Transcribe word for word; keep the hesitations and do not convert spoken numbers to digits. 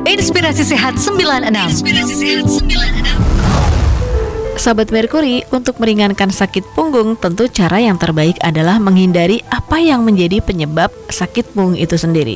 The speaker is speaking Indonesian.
Inspirasi Sehat sembilan puluh enam. Inspirasi Sehat sembilan puluh enam. Sahabat Merkuri, untuk meringankan sakit punggung, tentu cara yang terbaik adalah menghindari apa yang menjadi penyebab sakit punggung itu sendiri.